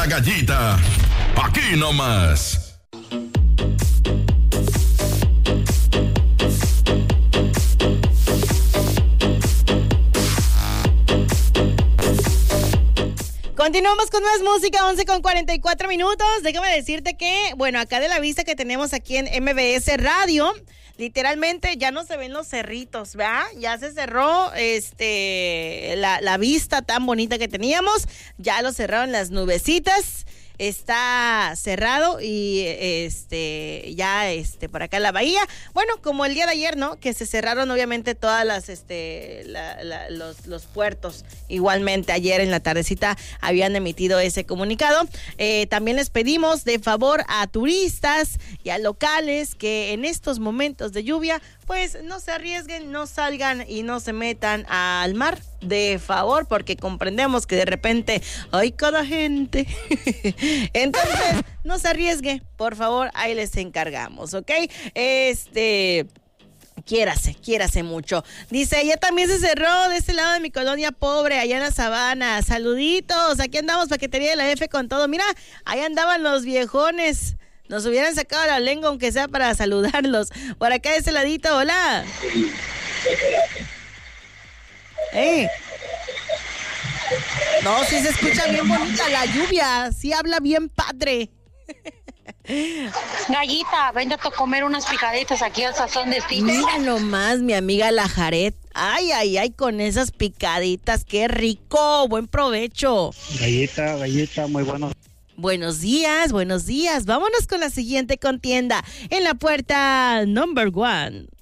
La Gallita, aquí nomás. Continuamos con más música, 11:44. Déjame decirte que, bueno, acá de la vista que tenemos aquí en MBS Radio, literalmente ya no se ven los cerritos, ¿verdad? Ya se cerró la vista tan bonita que teníamos, ya lo cerraron las nubecitas. Está cerrado y ya por acá en la bahía. Bueno, como el día de ayer, ¿no? Que se cerraron obviamente todas las los puertos. Igualmente ayer en la tardecita habían emitido ese comunicado. También les pedimos de favor a turistas y a locales que en estos momentos de lluvia pues no se arriesguen, no salgan y no se metan al mar, de favor, porque comprendemos que de repente hay cada gente. Entonces, no se arriesgue, por favor, ahí les encargamos, ¿ok? Quiérase mucho. Dice, ya también se cerró de este lado de mi colonia pobre, allá en la Sabana. Saluditos, aquí andamos, paquetería de la F con todo. Mira, ahí andaban los viejones. Nos hubieran sacado la lengua, aunque sea para saludarlos. Por acá de ese ladito, hola. No, sí se escucha bien bonita la lluvia. Sí habla bien padre. Gallita, véndate a comer unas picaditas aquí al sazón de Steve. Mira nomás, mi amiga la Jaret. Ay, con esas picaditas. Qué rico, buen provecho. Gallita, muy bueno. Buenos días. Vámonos con la siguiente contienda en la puerta number 1.